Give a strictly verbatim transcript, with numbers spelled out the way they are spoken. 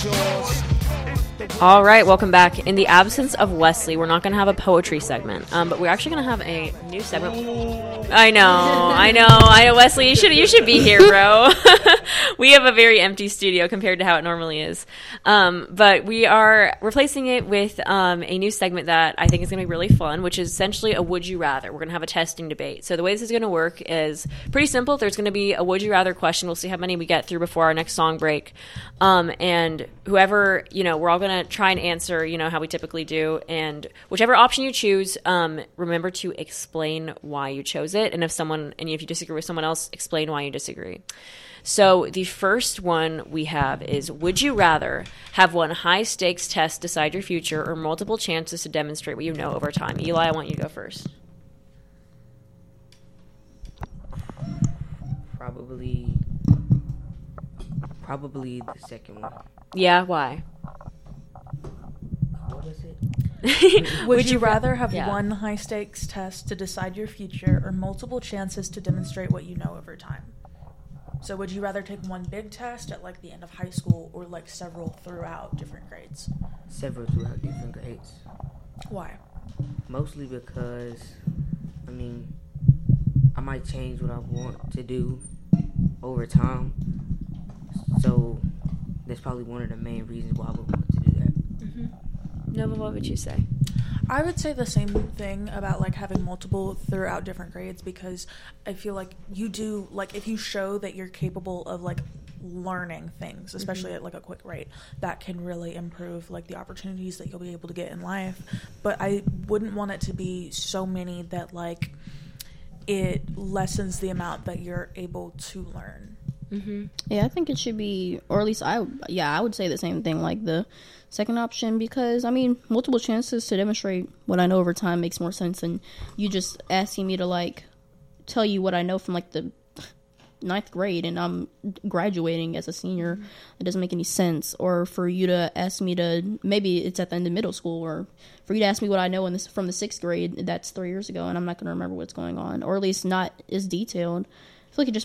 All right, welcome back. In the absence of Wesley, we're not going to have a poetry segment, um, but we're actually going to have a new segment. I know, I know, I know, Wesley, you should you should be here, bro. We have a very empty studio compared to how it normally is, um, but we are replacing it with um, a new segment that I think is going to be really fun, which is essentially a Would You Rather. We're going to have a testing debate. So the way this is going to work is pretty simple. There's going to be a Would You Rather question. We'll see how many we get through before our next song break, um, and whoever, you know, we're all going to try and answer, you know, how we typically do, and whichever option you choose, um, remember to explain why you chose it, and if someone, and if you disagree with someone else, explain why you disagree. So the first one we have is, would you rather have one high-stakes test decide your future or multiple chances to demonstrate what you know over time? Eli, I want you to go first. Probably, probably the second one. Yeah, why? What is it? Would, Would you, you rather have yeah. one high-stakes test to decide your future or multiple chances to demonstrate what you know over time? So would you rather take one big test at, like, the end of high school or, like, several throughout different grades? Several throughout different grades. Why? Mostly because, I mean, I might change what I want to do over time. So that's probably one of the main reasons why I would want to do that. Mm-hmm. Nova, what would you say? I would say the same thing about, like, having multiple throughout different grades, because I feel like you do, like, if you show that you're capable of, like, learning things, especially mm-hmm. at, like, a quick rate, that can really improve, like, the opportunities that you'll be able to get in life. But I wouldn't want it to be so many that, like, it lessens the amount that you're able to learn. Mm-hmm. Yeah, I think it should be, or at least I, yeah, I would say the same thing, like the second option, because, I mean, multiple chances to demonstrate what I know over time makes more sense than you just asking me to, like, tell you what I know from, like, the ninth grade and I'm graduating as a senior. Mm-hmm. It doesn't make any sense. Or for you to ask me to, maybe it's at the end of middle school, or for you to ask me what I know in this from the sixth grade, that's three years ago, and I'm not going to remember what's going on, or at least not as detailed. I feel like it just